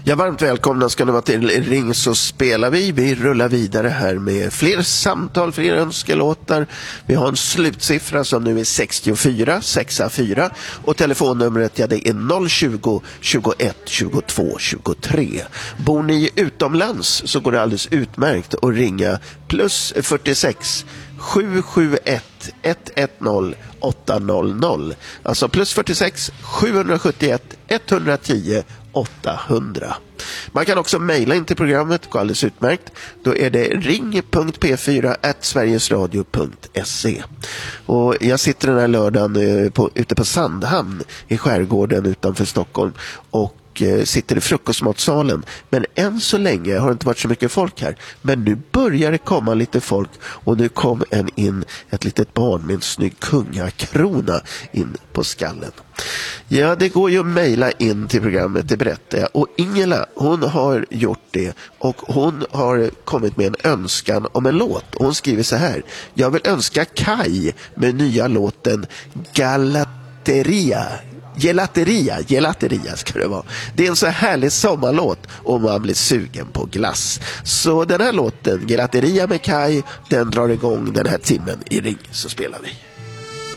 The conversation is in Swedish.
Ja, varmt välkomna ska ni vara till Ring så spelar vi. Vi rullar vidare här med fler samtal, fler önskelåtar. Vi har en slutsiffra som nu är 64, 64. Och telefonnumret, ja, det är 020 21 22 23. Bor ni utomlands så går det alldeles utmärkt att ringa plus 46 771 110 800. Alltså plus 46 771 110 800. Man kan också mejla in till programmet, går alldeles utmärkt. Då är det ring.p4@sverigesradio.se. Och jag sitter den här lördagen ute på Sandhamn i skärgården utanför Stockholm och sitter i frukostmatsalen. Men än så länge har det inte varit så mycket folk här. Men nu börjar det komma lite folk. Och nu kom ett litet barn med en snygg kungakrona in på skallen. Ja, det går ju att mejla in till programmet, det berättar jag. Och Ingela, hon har gjort det. Och hon har kommit med en önskan om en låt. Och hon skriver så här: jag vill önska Kai med nya låten Gelateria ska det vara. Det är en så härlig sommarlåt och man blir sugen på glass. Så den här låten, Gelateria med Kai, den drar igång den här timmen i Ring så spelar vi.